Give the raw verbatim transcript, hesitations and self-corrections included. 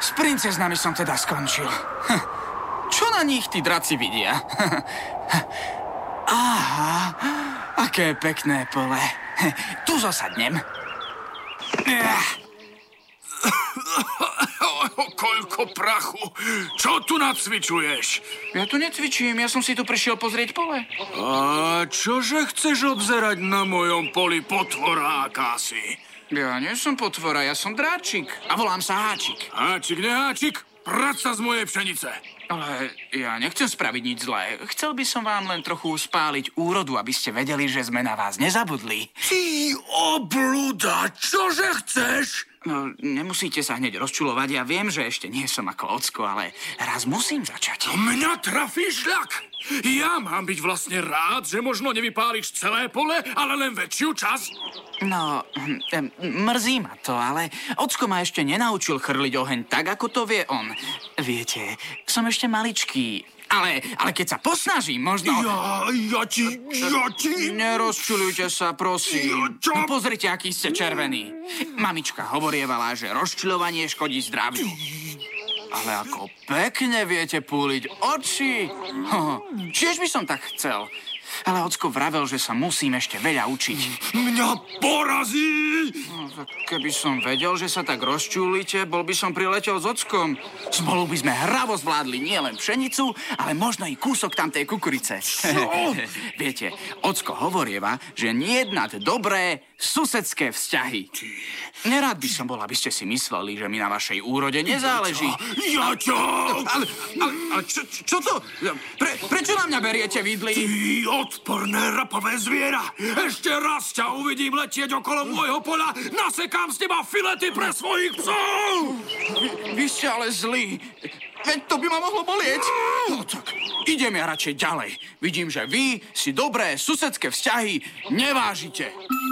S princeznami som teda skončil. Hm. Čo na nich tí draci vidia? Aha, aké pekné pole. Tu zosadnem. Koľko prachu! Čo tu nacvičuješ? Ja tu necvičím, ja som si tu prišiel pozrieť pole. A čože chceš obzerať na mojom poli, potvora akási? Ja nie som potvora, ja som dráčik a volám sa Háčik. Háčik, neháčik, prať sa z mojej pšenice. Ale ja nechcem spraviť nič zlé. Chcel by som vám len trochu spáliť úrodu, aby ste vedeli, že sme na vás nezabudli. Ty obluda, čože chceš? No, nemusíte sa hneď rozčulovať. Ja viem, že ešte nie som ako Ocko, ale raz musím začať. Mňa trafíš ľak. Ja mám byť vlastne rád, že možno nevypáliš celé pole, ale len väčšiu časť. No, hm, mrzí ma to, ale Ocko ma ešte nenaučil chrliť oheň tak, ako to vie on. Viete, som ešte maličký, ale, ale keď sa posnažím, možno... Ja, ja ti, ja ti... Nerozčulujte sa, prosím. Ja, čo? Pozrite, aký ste červený. Mamička hovorievala, že rozčuľovanie škodí zdraviu. Ale ako pekne viete púliť oči. Ho, tiež by som tak chcel. Ale Ocko vravel, že sa musím ešte veľa učiť. Mňa porazí! No, tak keby som vedel, že sa tak rozčúlite, bol by som priletel s Ockom. Spolu by sme hravo zvládli nielen pšenicu, ale možno i kúsok tamtej kukurice. Viete, Ocko hovorieva, že nie nad dobré susedské vzťahy. Nerád by som bol, aby ste si mysleli, že mi na vašej úrode nezáleží. Ja čo? Ale, ale, ale čo, čo to? Pre, prečo na mňa beriete vidly? Ty odporné rapové zviera! Ešte raz ťa uvidím letieť okolo môjho poľa, nasekám z teba filety pre svojich psov! Vy, vy ste ale zlí. Veď to by ma mohlo bolieť. No tak, idem ja radšej ďalej. Vidím, že vy si dobré susedské vzťahy nevážite.